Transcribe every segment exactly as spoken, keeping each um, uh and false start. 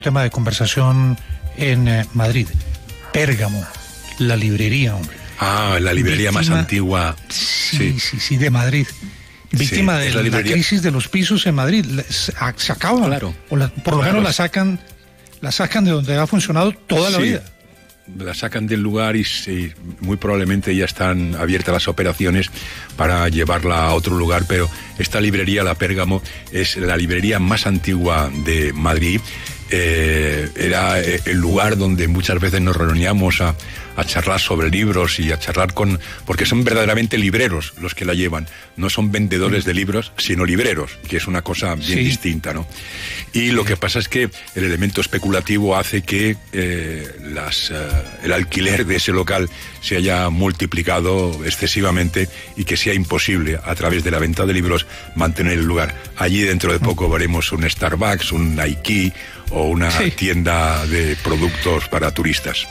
tema de conversación en eh, Madrid. Pérgamo, la librería, hombre. Ah, la librería víctima, más antigua. Sí, sí, sí, sí, de Madrid. Víctima sí, de la, la crisis de los pisos en Madrid. Se, se acaba. Claro. O la, por lo claro. menos la sacan, la sacan de donde ha funcionado toda sí. la vida. La sacan del lugar y sí, muy probablemente ya están abiertas las operaciones para llevarla a otro lugar, pero esta librería, la Pérgamo, es la librería más antigua de Madrid. Eh, era el lugar donde muchas veces nos reuníamos a, a charlar sobre libros y a charlar con... porque son verdaderamente libreros los que la llevan, no son vendedores de libros, sino libreros, que es una cosa bien sí. distinta, ¿no? Y lo que pasa es que el elemento especulativo hace que eh, las, uh, el alquiler de ese local se haya multiplicado excesivamente y que sea imposible, a través de la venta de libros, mantener el lugar. Allí dentro de poco veremos un Starbucks, un Nike o una sí. tienda de productos para turistas.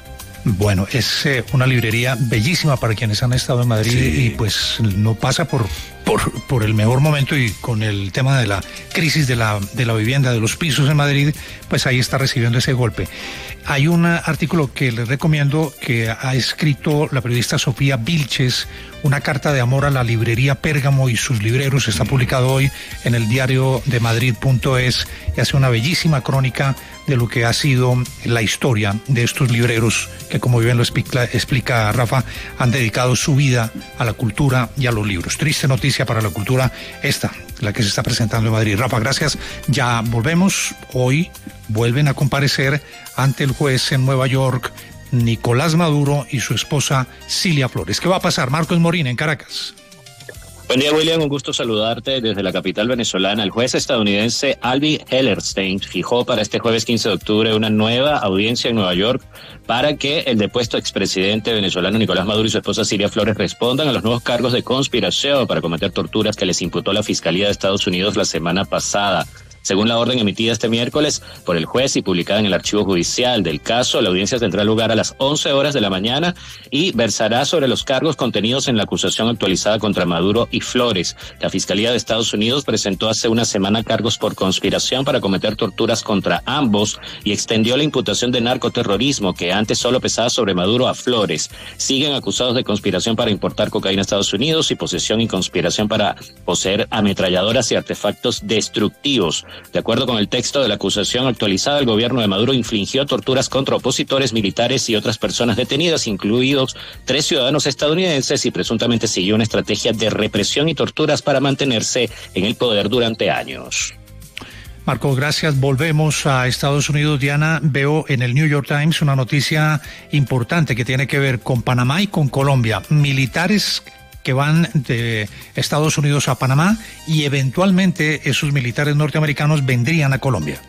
Bueno, es eh, una librería bellísima para quienes han estado en Madrid sí. y pues no pasa por, por, por el mejor momento, y con el tema de la crisis de la, de la vivienda, de los pisos en Madrid, pues ahí está recibiendo ese golpe. Hay un artículo que les recomiendo que ha escrito la periodista Sofía Vilches, una carta de amor a la librería Pérgamo y sus libreros. Está publicado hoy en el diario de Madrid punto es y hace una bellísima crónica de lo que ha sido la historia de estos libreros que, como bien lo explica, explica Rafa, han dedicado su vida a la cultura y a los libros. Triste noticia para la cultura esta, la que se está presentando en Madrid. Rafa, gracias. Ya volvemos. Hoy vuelven a comparecer ante el juez en Nueva York Nicolás Maduro y su esposa Cilia Flores. ¿Qué va a pasar? Marcos Morín en Caracas. Buen día, William, un gusto saludarte desde la capital venezolana. El juez estadounidense Alvin Hellerstein fijó para este jueves quince de octubre una nueva audiencia en Nueva York para que el depuesto expresidente venezolano Nicolás Maduro y su esposa Cilia Flores respondan a los nuevos cargos de conspiración para cometer torturas que les imputó la Fiscalía de Estados Unidos la semana pasada. Según la orden emitida este miércoles por el juez y publicada en el archivo judicial del caso, la audiencia tendrá lugar a las once horas de la mañana y versará sobre los cargos contenidos en la acusación actualizada contra Maduro y Flores. La Fiscalía de Estados Unidos presentó hace una semana cargos por conspiración para cometer torturas contra ambos y extendió la imputación de narcoterrorismo, que antes solo pesaba sobre Maduro, a Flores. Siguen acusados de conspiración para importar cocaína a Estados Unidos y posesión y conspiración para poseer ametralladoras y artefactos destructivos. De acuerdo con el texto de la acusación actualizada, el gobierno de Maduro infligió torturas contra opositores, militares y otras personas detenidas, incluidos tres ciudadanos estadounidenses, y presuntamente siguió una estrategia de represión y torturas para mantenerse en el poder durante años. Marco, gracias. Volvemos a Estados Unidos. Diana, veo en el New York Times una noticia importante que tiene que ver con Panamá y con Colombia. Militares que van de Estados Unidos a Panamá y eventualmente esos militares norteamericanos vendrían a Colombia.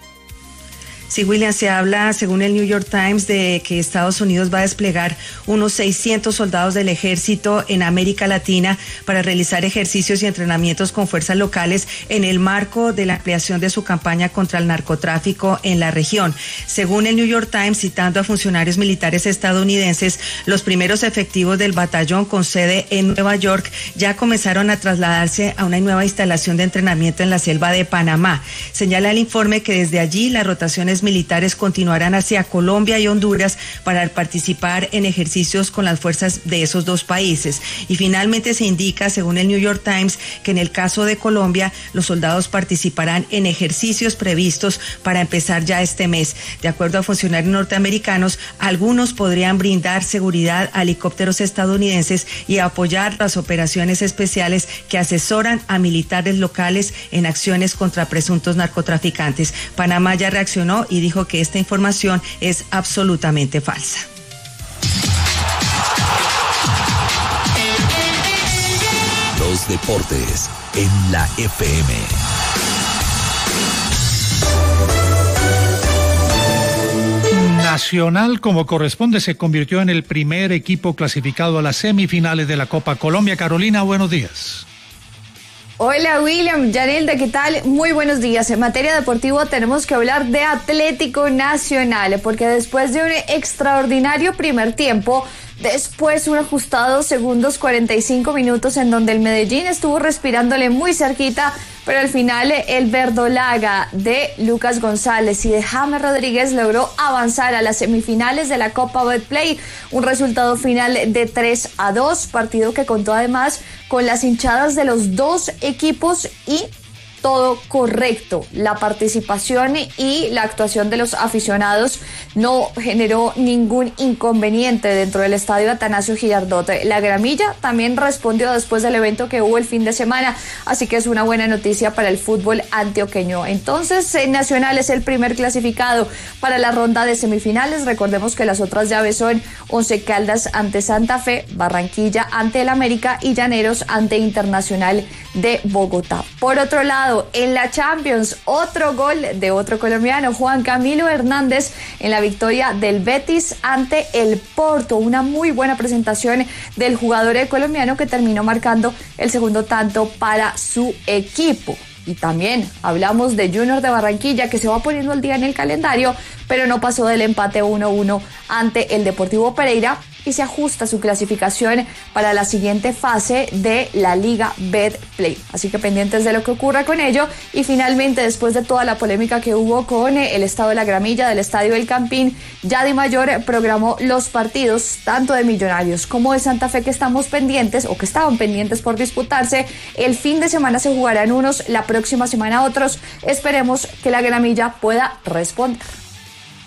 Sí, William, se habla, según el New York Times, de que Estados Unidos va a desplegar unos seiscientos soldados del ejército en América Latina para realizar ejercicios y entrenamientos con fuerzas locales en el marco de la ampliación de su campaña contra el narcotráfico en la región. Según el New York Times, citando a funcionarios militares estadounidenses, los primeros efectivos del batallón con sede en Nueva York ya comenzaron a trasladarse a una nueva instalación de entrenamiento en la selva de Panamá. Señala el informe que desde allí las rotaciones militares continuarán hacia Colombia y Honduras para participar en ejercicios con las fuerzas de esos dos países. Y finalmente se indica, según el New York Times, que en el caso de Colombia, los soldados participarán en ejercicios previstos para empezar ya este mes. De acuerdo a funcionarios norteamericanos, algunos podrían brindar seguridad a helicópteros estadounidenses y apoyar las operaciones especiales que asesoran a militares locales en acciones contra presuntos narcotraficantes. Panamá ya reaccionó y dijo que esta información es absolutamente falsa. Los deportes en la F M. Nacional, como corresponde, se convirtió en el primer equipo clasificado a las semifinales de la Copa Colombia. Carolina, buenos días. Hola William, Yanelda, ¿qué tal? Muy buenos días. En materia deportiva tenemos que hablar de Atlético Nacional, porque después de un extraordinario primer tiempo, después un ajustado segundos cuarenta y cinco minutos en donde el Medellín estuvo respirándole muy cerquita, pero al final el verdolaga de Lucas González y de James Rodríguez logró avanzar a las semifinales de la Copa Betplay, un resultado final de tres a dos, partido que contó además con las hinchadas de los dos equipos y todo correcto. La participación y la actuación de los aficionados no generó ningún inconveniente dentro del estadio Atanasio Girardot. La Gramilla también respondió después del evento que hubo el fin de semana, así que es una buena noticia para el fútbol antioqueño. Entonces, Nacional es el primer clasificado para la ronda de semifinales. Recordemos que las otras llaves son Once Caldas ante Santa Fe, Barranquilla ante el América y Llaneros ante Internacional de Bogotá. Por otro lado, en la Champions, otro gol de otro colombiano, Juan Camilo Hernández, en la victoria del Betis ante el Porto. Una muy buena presentación del jugador colombiano que terminó marcando el segundo tanto para su equipo. Y también hablamos de Junior de Barranquilla, que se va poniendo al día en el calendario, pero no pasó del empate uno uno ante el Deportivo Pereira y se ajusta su clasificación para la siguiente fase de la Liga Betplay. Así que pendientes de lo que ocurra con ello. Y finalmente, después de toda la polémica que hubo con el estado de la Gramilla del Estadio El Campín, ya Dimayor programó los partidos tanto de Millonarios como de Santa Fe que estamos pendientes o que estaban pendientes por disputarse. El fin de semana se jugarán unos, la próxima semana otros. Esperemos que la Gramilla pueda responder.